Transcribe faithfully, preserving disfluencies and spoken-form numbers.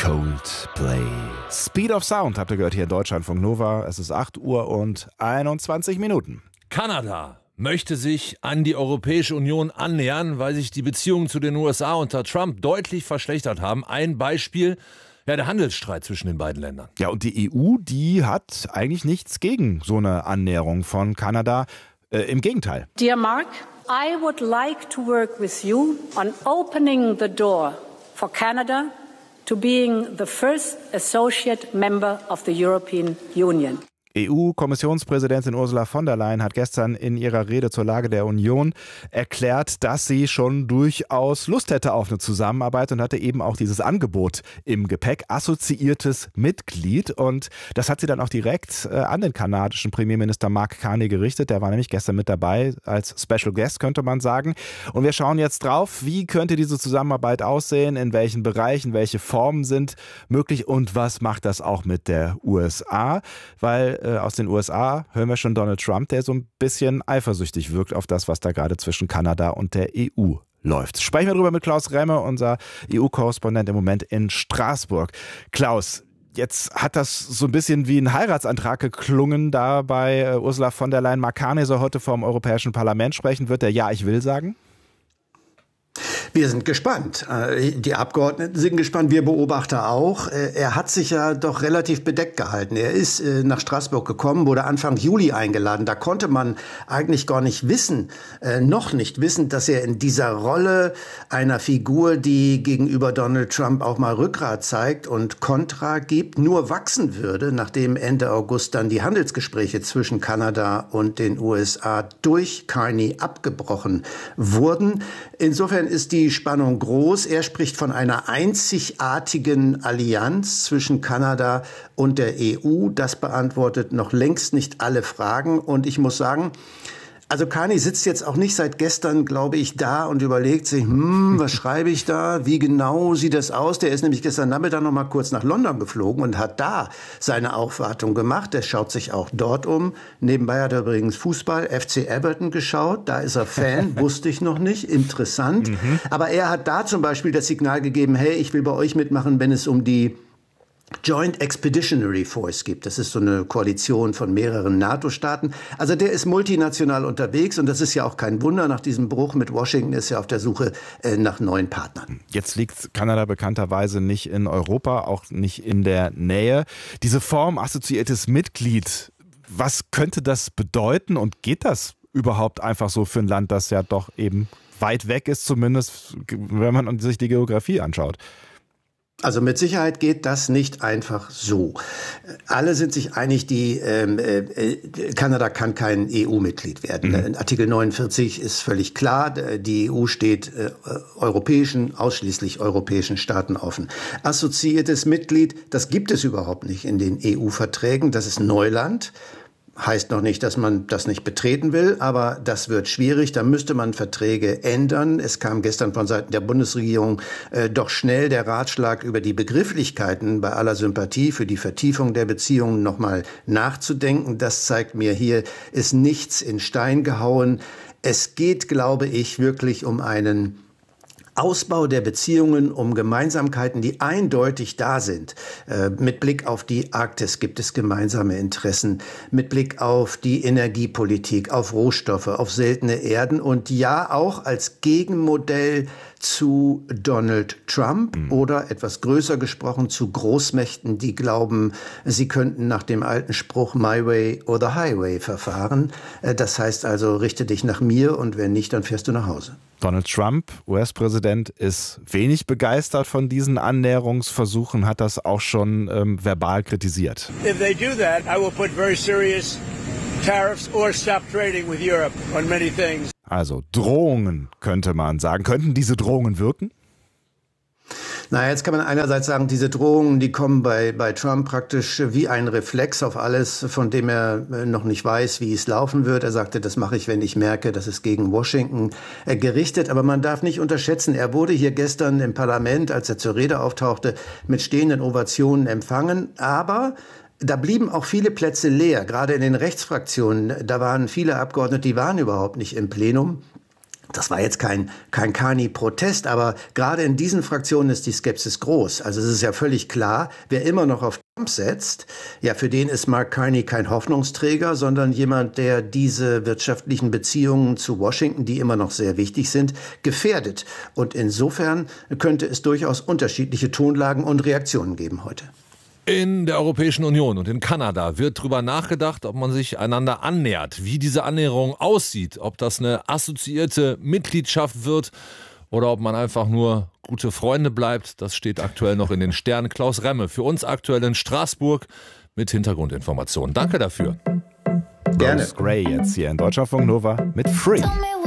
Coldplay. Speed of Sound habt ihr gehört hier in Deutschlandfunk Nova. Es ist acht Uhr und einundzwanzig Minuten. Kanada möchte sich an die Europäische Union annähern, weil sich die Beziehungen zu den U S A unter Trump deutlich verschlechtert haben. Ein Beispiel, ja, der Handelsstreit zwischen den beiden Ländern. Ja, und die E U, die hat eigentlich nichts gegen so eine Annäherung von Kanada. Äh, Im Gegenteil. Dear Mark, I would like to work with you on opening the door for Canada to being the first associate member of the European Union. E U-Kommissionspräsidentin Ursula von der Leyen hat gestern in ihrer Rede zur Lage der Union erklärt, dass sie schon durchaus Lust hätte auf eine Zusammenarbeit und hatte eben auch dieses Angebot im Gepäck, assoziiertes Mitglied. Und das hat sie dann auch direkt äh, an den kanadischen Premierminister Mark Carney gerichtet. Der war nämlich gestern mit dabei als Special Guest, könnte man sagen. Und wir schauen jetzt drauf, wie könnte diese Zusammenarbeit aussehen, in welchen Bereichen, welche Formen sind möglich und was macht das auch mit der U S A, weil aus den U S A hören wir schon Donald Trump, der so ein bisschen eifersüchtig wirkt auf das, was da gerade zwischen Kanada und der E U läuft. Sprechen wir drüber mit Klaus Remme, unser E U-Korrespondent im Moment in Straßburg. Klaus, jetzt hat das so ein bisschen wie ein Heiratsantrag geklungen da bei Ursula von der Leyen. Mark Carney soll heute vor dem Europäischen Parlament sprechen. Wird er Ja, ich will sagen? Wir sind gespannt. Die Abgeordneten sind gespannt, wir Beobachter auch. Er hat sich ja doch relativ bedeckt gehalten. Er ist nach Straßburg gekommen, wurde Anfang Juli eingeladen. Da konnte man eigentlich gar nicht wissen, noch nicht wissen, dass er in dieser Rolle einer Figur, die gegenüber Donald Trump auch mal Rückgrat zeigt und Kontra gibt, nur wachsen würde, nachdem Ende August dann die Handelsgespräche zwischen Kanada und den U S A durch Carney abgebrochen wurden. Insofern ist die Spannung groß. Er spricht von einer einzigartigen Allianz zwischen Kanada und der E U. Das beantwortet noch längst nicht alle Fragen. Und ich muss sagen, also Carney sitzt jetzt auch nicht seit gestern, glaube ich, da und überlegt sich, hm, was schreibe ich da? Wie genau sieht das aus? Der ist nämlich gestern Nachmittag noch mal kurz nach London geflogen und hat da seine Aufwartung gemacht. Der schaut sich auch dort um. Nebenbei hat er übrigens Fußball, F C Everton geschaut. Da ist er Fan, wusste ich noch nicht. Interessant. Mhm. Aber er hat da zum Beispiel das Signal gegeben, hey, ich will bei euch mitmachen, wenn es um die Joint Expeditionary Force gibt. Das ist so eine Koalition von mehreren NATO-Staaten. Also der ist multinational unterwegs und das ist ja auch kein Wunder. Nach diesem Bruch mit Washington ist er auf der Suche äh, nach neuen Partnern. Jetzt liegt Kanada bekannterweise nicht in Europa, auch nicht in der Nähe. Diese Form assoziiertes Mitglied, was könnte das bedeuten und geht das überhaupt einfach so für ein Land, das ja doch eben weit weg ist, zumindest wenn man sich die Geografie anschaut? Also mit Sicherheit geht das nicht einfach so. Alle sind sich einig, die ähm, äh, Kanada kann kein E U-Mitglied werden. Mhm. Artikel neunundvierzig ist völlig klar. Die E U steht äh, europäischen, ausschließlich europäischen Staaten offen. Assoziiertes Mitglied, das gibt es überhaupt nicht in den E U-Verträgen. Das ist Neuland. Heißt noch nicht, dass man das nicht betreten will, aber das wird schwierig. Da müsste man Verträge ändern. Es kam gestern von Seiten der Bundesregierung äh, doch schnell der Ratschlag, über die Begrifflichkeiten bei aller Sympathie für die Vertiefung der Beziehungen nochmal nachzudenken. Das zeigt mir, hier ist nichts in Stein gehauen. Es geht, glaube ich, wirklich um einen Ausbau der Beziehungen, um Gemeinsamkeiten, die eindeutig da sind. Äh, mit Blick auf die Arktis gibt es gemeinsame Interessen, mit Blick auf die Energiepolitik, auf Rohstoffe, auf seltene Erden und ja auch als Gegenmodell zu Donald Trump mhm. oder etwas größer gesprochen zu Großmächten, die glauben, sie könnten nach dem alten Spruch My Way or the Highway verfahren. Äh, das heißt also, richte dich nach mir und wenn nicht, dann fährst du nach Hause. Donald Trump, U S-Präsident, ist wenig begeistert von diesen Annäherungsversuchen, hat das auch schon ähm, verbal kritisiert. If they do that, I will put very serious tariffs or stop trading with Europe on many things. Also Drohungen könnte man sagen. Könnten diese Drohungen wirken? Na, jetzt kann man einerseits sagen, diese Drohungen, die kommen bei, bei Trump praktisch wie ein Reflex auf alles, von dem er noch nicht weiß, wie es laufen wird. Er sagte, das mache ich, wenn ich merke, das ist gegen Washington gerichtet. Aber man darf nicht unterschätzen, er wurde hier gestern im Parlament, als er zur Rede auftauchte, mit stehenden Ovationen empfangen. Aber da blieben auch viele Plätze leer, gerade in den Rechtsfraktionen. Da waren viele Abgeordnete, die waren überhaupt nicht im Plenum. Das war jetzt kein, kein Carney-Protest, aber gerade in diesen Fraktionen ist die Skepsis groß. Also es ist ja völlig klar, wer immer noch auf Trump setzt, ja, für den ist Mark Carney kein Hoffnungsträger, sondern jemand, der diese wirtschaftlichen Beziehungen zu Washington, die immer noch sehr wichtig sind, gefährdet. Und insofern könnte es durchaus unterschiedliche Tonlagen und Reaktionen geben heute. In der Europäischen Union und in Kanada wird darüber nachgedacht, ob man sich einander annähert, wie diese Annäherung aussieht, ob das eine assoziierte Mitgliedschaft wird oder ob man einfach nur gute Freunde bleibt. Das steht aktuell noch in den Sternen. Klaus Remme, für uns aktuell in Straßburg mit Hintergrundinformationen. Danke dafür. Gerne. Rose Gray jetzt hier in Deutschlandfunk Nova mit Free.